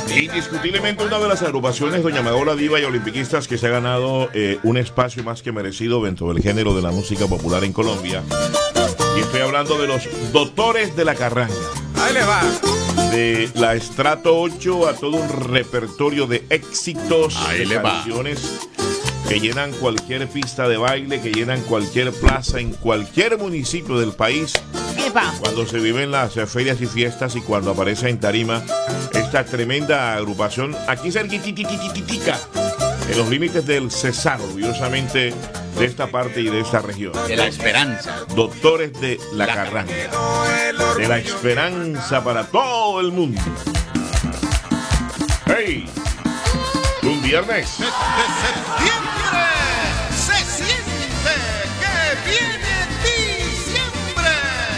Indiscutiblemente una de las agrupaciones, doña Amagola, diva y olimpiquistas que se ha ganado un espacio más que merecido dentro del género de la música popular en Colombia. Y estoy hablando de los Doctores de la Carranga. Ahí le va. De la Estrato 8 a todo un repertorio de éxitos, Ahí de le va. canciones que llenan cualquier pista de baile, que llenan cualquier plaza en cualquier municipio del país. Epa. Cuando se viven las ferias y fiestas y cuando aparece en tarima esta tremenda agrupación aquí cerquititica, en los límites del Cesar, orgullosamente de esta parte y de esta región. De la esperanza. Doctores de la Carranga. De la esperanza para todo el mundo. ¡Hey! Un viernes. Septiembre se siente que viene diciembre.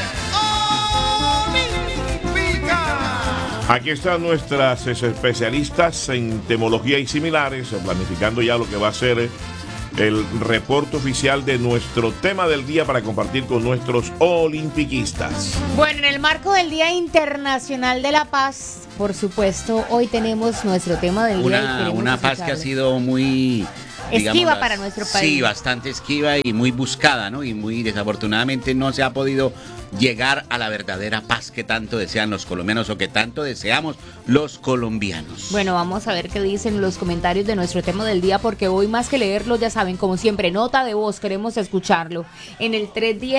Olímpica. Aquí están nuestras especialistas en temología y similares, planificando ya lo que va a ser el reporte oficial de nuestro tema del día para compartir con nuestros olimpiquistas. Bueno, en el marco del Día Internacional de la Paz, por supuesto, hoy tenemos nuestro tema del día. Y queremos Una paz que ha escucharlo. sido muy... Esquiva para nuestro país. Sí, bastante esquiva y muy buscada, ¿no? Y muy desafortunadamente no se ha podido llegar a la verdadera paz que tanto desean los colombianos o que tanto deseamos los colombianos. Bueno, vamos a ver qué dicen los comentarios de nuestro tema del día, porque hoy más que leerlo, ya saben, como siempre, nota de voz, queremos escucharlo. En el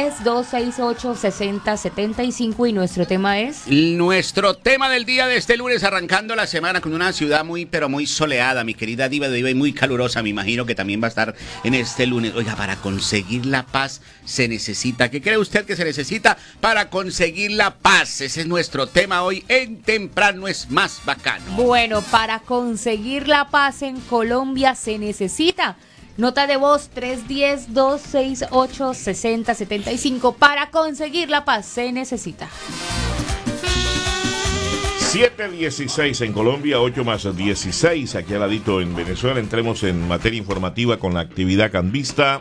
310-268-6075 y nuestro tema es... Nuestro tema del día de este lunes, arrancando la semana con una ciudad muy, pero muy soleada, mi querida diva de diva, y muy calurosa, me imagino que también va a estar en este lunes. Oiga, para conseguir la paz se necesita, ¿qué cree usted que se necesita para conseguir la paz? Ese es nuestro tema hoy en Temprano es Más Bacano. Bueno, para conseguir la paz en Colombia se necesita... Nota de voz 310-268-6075. Para conseguir la paz se necesita. 7:16 en Colombia, 8 más 16 aquí al ladito en Venezuela. Entremos en materia informativa con la actividad cambista.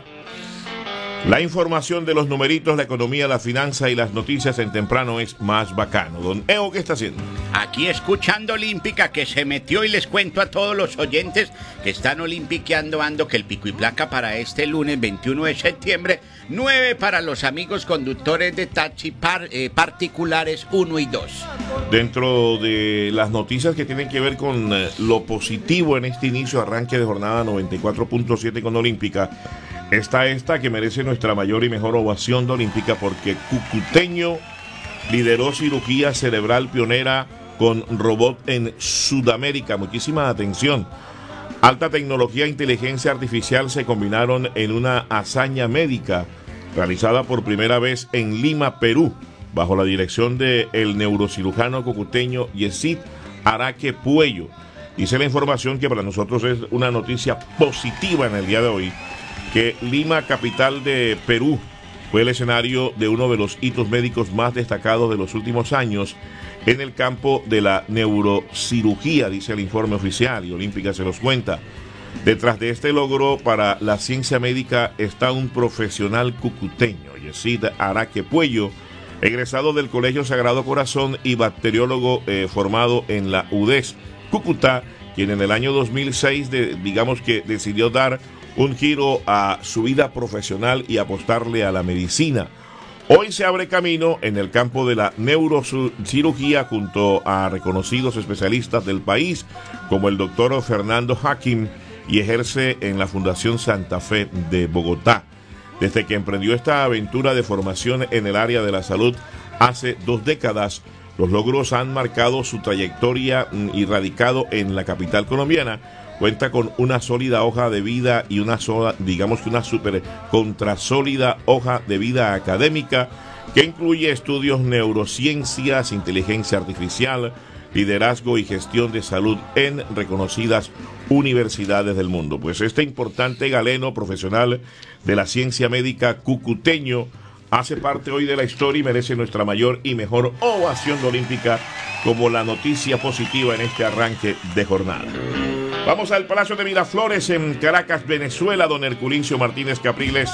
La información de los numeritos, la economía, la finanza y las noticias en Temprano es Más Bacano. Don Eo, ¿qué está haciendo? Aquí escuchando Olímpica, que se metió, y les cuento a todos los oyentes que están olimpiqueando ando que el pico y placa para este lunes 21 de septiembre, 9 para los amigos conductores de taxi particulares 1 y 2. Dentro de las noticias que tienen que ver con lo positivo en este inicio, arranque de jornada 94.7 con Olímpica, está esta que merece nuestra mayor y mejor ovación de Olímpica, porque Cucuteño lideró cirugía cerebral pionera con robot en Sudamérica. Muchísima atención. Alta tecnología e inteligencia artificial se combinaron en una hazaña médica realizada por primera vez en Lima, Perú, bajo la dirección del neurocirujano cucuteño Yesid Araque Puello. Dice la información que para nosotros es una noticia positiva en el día de hoy, que Lima, capital de Perú, fue el escenario de uno de los hitos médicos más destacados de los últimos años en el campo de la neurocirugía, dice el informe oficial, y Olímpica se los cuenta. Detrás de este logro para la ciencia médica está un profesional cucuteño, Yesid Araque Puello, egresado del Colegio Sagrado Corazón y bacteriólogo formado en la UDES Cúcuta, quien en el año 2006 digamos que decidió dar un giro a su vida profesional y apostarle a la medicina. Hoy se abre camino en el campo de la neurocirugía junto a reconocidos especialistas del país como el doctor Fernando Hakim, y ejerce en la Fundación Santa Fe de Bogotá. Desde que emprendió esta aventura de formación en el área de la salud hace 2 décadas, los logros han marcado su trayectoria y radicado en la capital colombiana. Cuenta con una sólida hoja de vida y una sola, digamos que una súper contrasólida hoja de vida académica que incluye estudios neurociencias, inteligencia artificial, liderazgo y gestión de salud en reconocidas universidades del mundo. Pues este importante galeno profesional de la ciencia médica cucuteño hace parte hoy de la historia y merece nuestra mayor y mejor ovación de Olímpica como la noticia positiva en este arranque de jornada. Vamos al Palacio de Miraflores en Caracas, Venezuela. Don Herculincio Martínez Capriles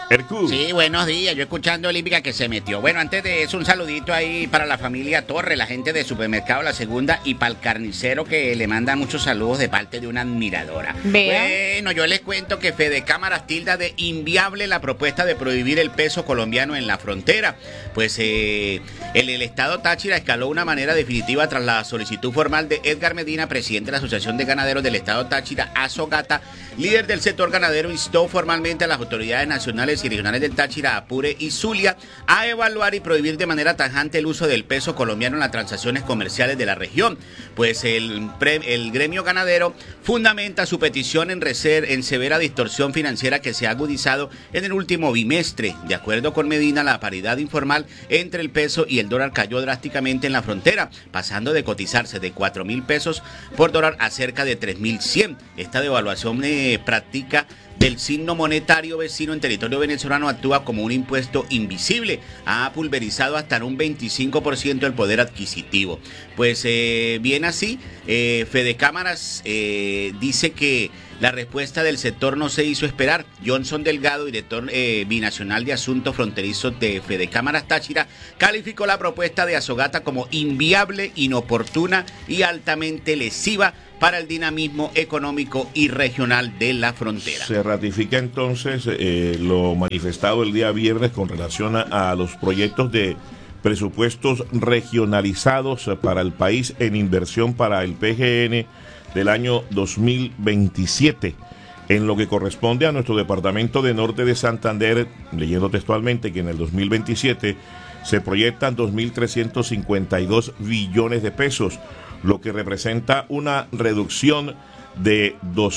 Hercú. Sí, buenos días. Yo escuchando Olímpica que se metió. Bueno, antes de eso, un saludito ahí para la familia Torre, la gente de Supermercado La Segunda y para el carnicero que le manda muchos saludos de parte de una admiradora. Vea. Bueno, yo les cuento que Fede Cámaras tilda de inviable la propuesta de prohibir el peso colombiano en la frontera. Pues el Estado Táchira escaló de una manera definitiva tras la solicitud formal de Edgar Medina, presidente de la Asociación de Ganaderos del Estado Táchira, Azogata. Líder del sector ganadero, instó formalmente a las autoridades nacionales y regionales del Táchira, Apure y Zulia a evaluar y prohibir de manera tajante el uso del peso colombiano en las transacciones comerciales de la región. Pues el gremio ganadero fundamenta su petición en severa distorsión financiera que se ha agudizado en el último bimestre. De acuerdo con Medina, la paridad informal entre el peso y el dólar cayó drásticamente en la frontera, pasando de cotizarse de 4.000 pesos por dólar a cerca de 3.100. Esta devaluación práctica del signo monetario vecino en territorio venezolano actúa como un impuesto invisible. Ha pulverizado hasta en un 25% el poder adquisitivo. Pues bien así, Fede Cámaras dice que la respuesta del sector no se hizo esperar. Johnson Delgado, director binacional de asuntos fronterizos de Fede Cámaras Táchira, calificó la propuesta de Azogata como inviable, inoportuna y altamente lesiva para el dinamismo económico y regional de la frontera. Se ratifica entonces lo manifestado el día viernes con relación a los proyectos de presupuestos regionalizados para el país en inversión para el PGN del año 2027. En lo que corresponde a nuestro departamento de Norte de Santander, leyendo textualmente que en el 2027 se proyectan 2.352 billones de pesos, lo que representa una reducción de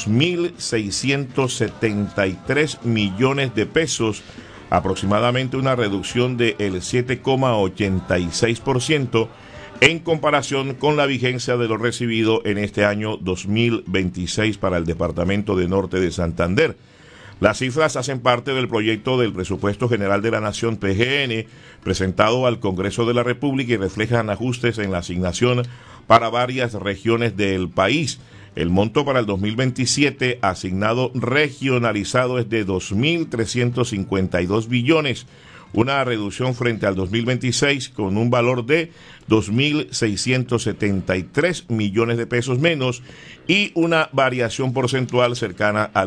2.673 millones de pesos, aproximadamente una reducción del 7,86% en comparación con la vigencia de lo recibido en este año 2026 para el Departamento de Norte de Santander. Las cifras hacen parte del proyecto del Presupuesto General de la Nación, PGN, presentado al Congreso de la República y reflejan ajustes en la asignación para varias regiones del país. El monto para el 2027 asignado regionalizado es de 2.352 billones, una reducción frente al 2026 con un valor de 2.673 millones de pesos menos y una variación porcentual cercana al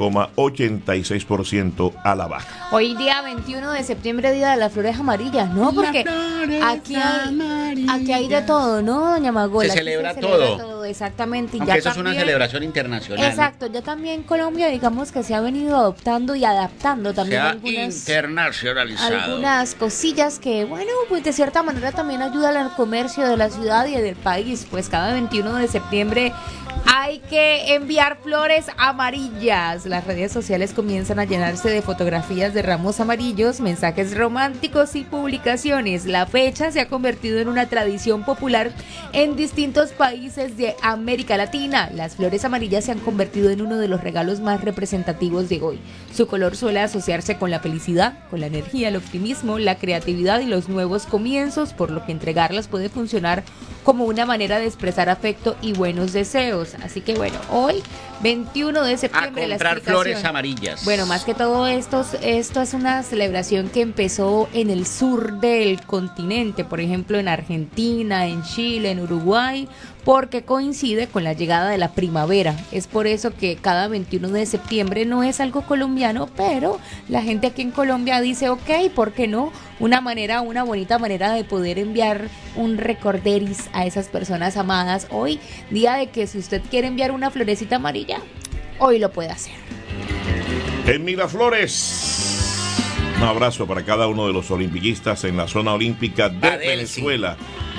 7,86% a la baja. Hoy día 21 de septiembre, Día de las Flores Amarillas, ¿no? Porque aquí hay de todo, ¿no, doña Magola? Se celebra todo. todo. Exactamente. Y aunque ya eso también, es una celebración internacional. Exacto, ya también Colombia, digamos que se ha venido adoptando y adaptando también Se ha internacionalizado. internacionalizado. Algunas cosillas que, bueno, pues de cierta manera también ayudan al comercio de la ciudad y del país. Pues cada 21 de septiembre hay que enviar flores amarillas. Las redes sociales comienzan a llenarse de fotografías de ramos amarillos, mensajes románticos y publicaciones. La fecha se ha convertido en una tradición popular en distintos países de América Latina. Las flores amarillas se han convertido en uno de los regalos más representativos de hoy. Su color suele asociarse con la felicidad, con la energía, el optimismo, la creatividad y los nuevos comienzos, por lo que entregarlas puede funcionar como una manera de expresar afecto y buenos deseos. Así que bueno, hoy 21 de septiembre a comprar flores amarillas. Bueno, más que todo esto es una celebración que empezó en el sur del continente, por ejemplo en Argentina, en Chile, en Uruguay, porque coincide con la llegada de la primavera. Es por eso que cada 21 de septiembre no es algo colombiano, pero la gente aquí en Colombia dice, ok, ¿por qué no? Una bonita manera de poder enviar un recorderis a esas personas amadas. Hoy, día de que si usted quiere enviar una florecita amarilla, hoy lo puede hacer. En Miraflores, un abrazo para cada uno de los olimpiquistas en la zona olímpica de Venezuela.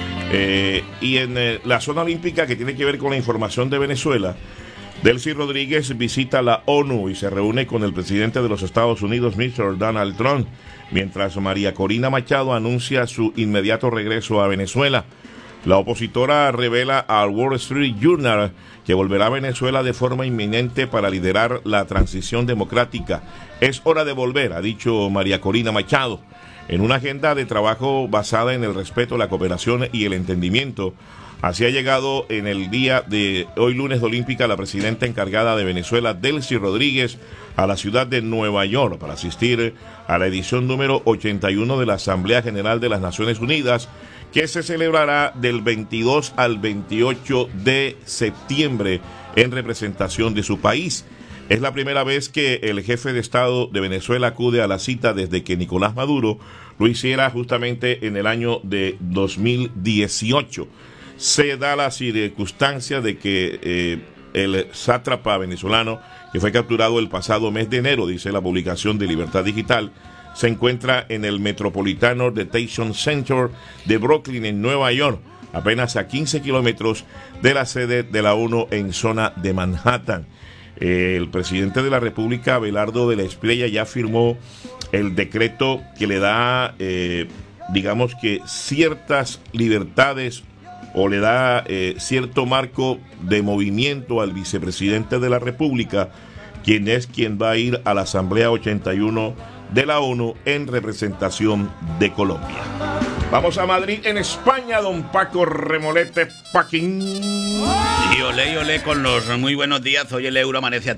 Y en la zona olímpica que tiene que ver con la información de Venezuela, Delcy Rodríguez visita la ONU y se reúne con el presidente de los Estados Unidos, Mr. Donald Trump, mientras María Corina Machado anuncia su inmediato regreso a Venezuela. La opositora revela al Wall Street Journal que volverá a Venezuela de forma inminente para liderar la transición democrática. Es hora de volver, ha dicho María Corina Machado. En una agenda de trabajo basada en el respeto, la cooperación y el entendimiento, Así ha llegado en el día de hoy lunes de Olímpica la presidenta encargada de Venezuela, Delcy Rodríguez, a la ciudad de Nueva York para asistir a la edición número 81 de la Asamblea General de las Naciones Unidas, que se celebrará del 22 al 28 de septiembre en representación de su país. Es la primera vez que el jefe de Estado de Venezuela acude a la cita desde que Nicolás Maduro lo hiciera justamente en el año de 2018. Se da la circunstancia de que el sátrapa venezolano, que fue capturado el pasado mes de enero, dice la publicación de Libertad Digital, se encuentra en el Metropolitano Detention Center de Brooklyn, en Nueva York, apenas a 15 kilómetros de la sede de la ONU en zona de Manhattan. El presidente de la República, Abelardo de la Espriella, ya firmó el decreto que le da, digamos que ciertas libertades o le da cierto marco de movimiento al vicepresidente de la República, quien va a ir a la Asamblea 81 de la ONU en representación de Colombia. Vamos a Madrid, en España, don Paco Remolete Paquín. Y olé con los muy buenos días. Hoy el euro amanece a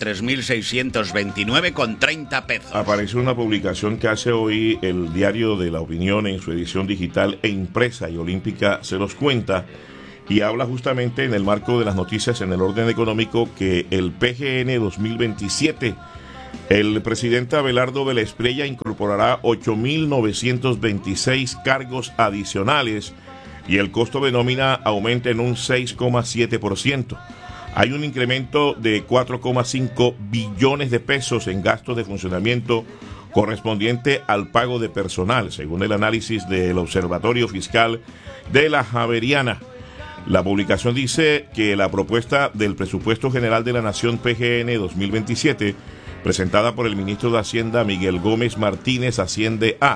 3.629,30 pesos. Apareció una publicación que hace hoy el Diario de la Opinión en su edición digital e impresa, y Olímpica se los cuenta, y habla justamente en el marco de las noticias en el orden económico que el PGN 2027, el presidente Abelardo de la Espriella incorporará 8.926 cargos adicionales y el costo de nómina aumenta en un 6,7%. Hay un incremento de 4,5 billones de pesos en gastos de funcionamiento correspondiente al pago de personal, según el análisis del Observatorio Fiscal de la Javeriana. La publicación dice que la propuesta del Presupuesto General de la Nación PGN 2027, presentada por el ministro de Hacienda Miguel Gómez Martínez, asciende a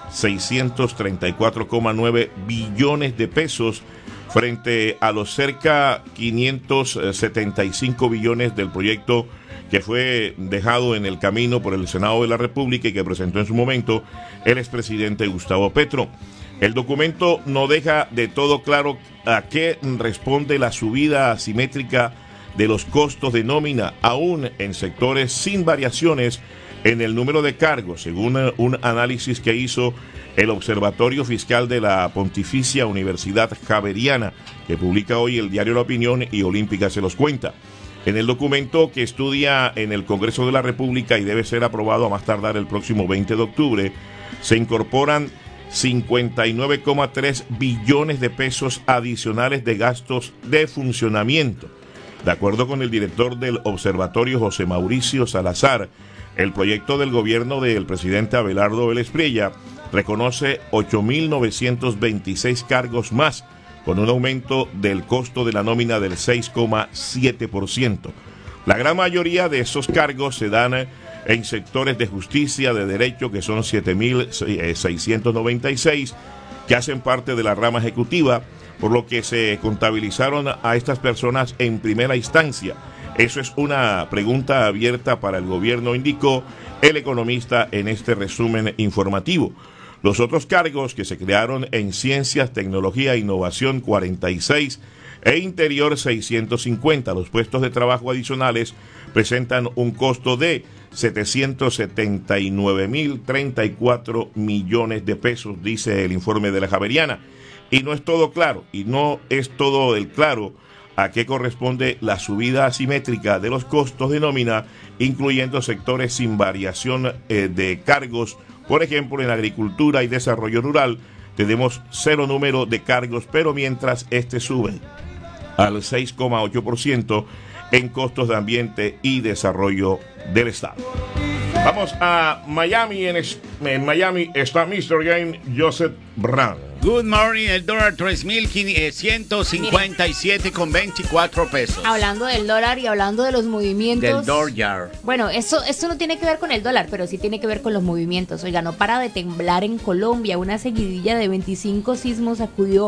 634,9 billones de pesos frente a los cerca 575 billones del proyecto que fue dejado en el camino por el Senado de la República y que presentó en su momento el expresidente Gustavo Petro. El documento no deja de todo claro a qué responde la subida asimétrica de los costos de nómina, aún en sectores sin variaciones en el número de cargos, según un análisis que hizo el Observatorio Fiscal de la Pontificia Universidad Javeriana, que publica hoy el diario La Opinión y Olímpica se los cuenta. En el documento, que estudia en el Congreso de la República y debe ser aprobado a más tardar el próximo 20 de octubre, se incorporan 59,3 billones de pesos adicionales de gastos de funcionamiento. De acuerdo con el director del observatorio, José Mauricio Salazar, el proyecto del gobierno del presidente Abelardo de la Espriella reconoce 8.926 cargos más, con un aumento del costo de la nómina del 6,7%. La gran mayoría de esos cargos se dan en sectores de justicia, de derecho, que son 7.696, que hacen parte de la rama ejecutiva, por lo que se contabilizaron a estas personas en primera instancia. Eso es una pregunta abierta para el gobierno, indicó el economista en este resumen informativo. Los otros cargos que se crearon en Ciencias, Tecnología e Innovación, 46, e Interior, 650. Los puestos de trabajo adicionales presentan un costo de 779.034 millones de pesos, dice el informe de la Javeriana. Y no es todo claro, y no es todo el claro a qué corresponde la subida asimétrica de los costos de nómina, incluyendo sectores sin variación de cargos. Por ejemplo, en agricultura y desarrollo rural tenemos cero número de cargos, pero mientras este sube al 6,8% en costos de ambiente y desarrollo del Estado. Vamos a Miami. En Miami está Mr. Game Joseph Brown. Good morning, el dólar 3.157,24 pesos. Hablando del dólar y hablando de los movimientos del dólar. Bueno, eso no tiene que ver con el dólar, pero sí tiene que ver con los movimientos. Oiga, no para de temblar en Colombia. Una seguidilla de 25 sismos sacudió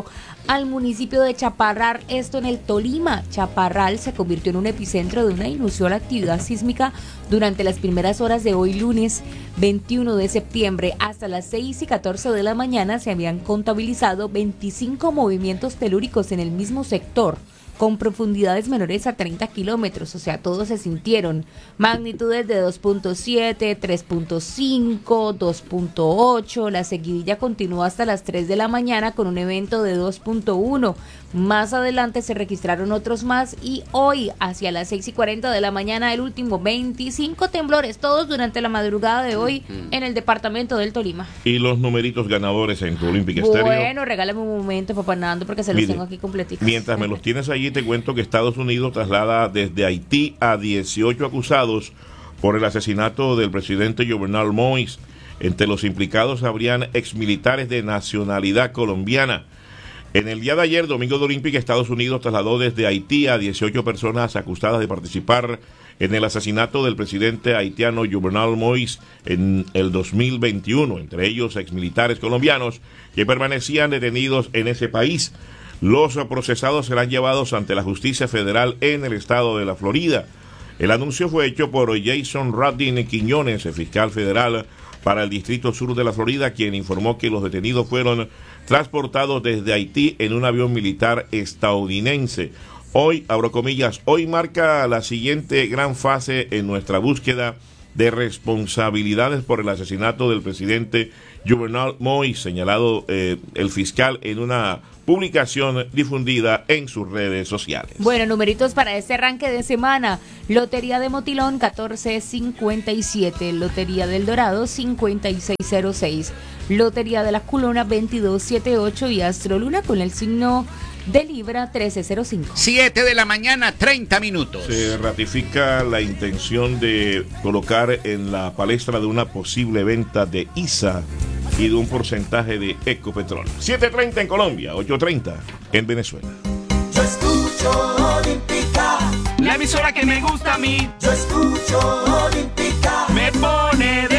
al municipio de Chaparral, esto en el Tolima. Chaparral se convirtió en un epicentro de una inusual actividad sísmica durante las primeras horas de hoy lunes 21 de septiembre. Hasta las 6:14 de la mañana se habían contabilizado 25 movimientos telúricos en el mismo sector, con profundidades menores a 30 kilómetros, o sea, todos se sintieron. Magnitudes de 2.7, 3.5, 2.8. La seguidilla continuó hasta las 3 de la mañana con un evento de 2.1. Más adelante se registraron otros más y hoy, hacia las 6:40 de la mañana, el último, 25 temblores, todos durante la madrugada de hoy en el departamento del Tolima. Y los numeritos ganadores en tu Olympic Stereo. Bueno, regálame un momento, papá Nando, porque se los tengo aquí completitos. Mientras me los tienes allí, te cuento que Estados Unidos traslada desde Haití a 18 acusados por el asesinato del presidente Jovenel Moïse. Entre los implicados habrían exmilitares de nacionalidad colombiana. En el día de ayer, domingo de Olímpica, Estados Unidos trasladó desde Haití a 18 personas acusadas de participar en el asesinato del presidente haitiano Jovenel Moïse en el 2021, entre ellos exmilitares colombianos que permanecían detenidos en ese país. Los procesados serán llevados ante la justicia federal en el estado de la Florida. El anuncio fue hecho por Jason Radin Quiñones, el fiscal federal para el Distrito Sur de la Florida, quien informó que los detenidos fueron transportados desde Haití en un avión militar estadounidense. Hoy, abro comillas, hoy marca la siguiente gran fase en nuestra búsqueda de responsabilidades por el asesinato del presidente Jovenel Moïse, señalado el fiscal en una publicación difundida en sus redes sociales. Bueno, numeritos para este arranque de semana. Lotería de Motilón 1457, Lotería del Dorado 5606, Lotería de la Culona 2278 y Astroluna con el signo de Libra 1305. 7 de la mañana, 30 minutos. Se ratifica la intención de colocar en la palestra de una posible venta de ISA y de un porcentaje de Ecopetrol. 7:30 en Colombia, 8:30 en Venezuela. Yo escucho Olímpica, la emisora que me gusta a mí. yo escucho Olímpica. Me pone de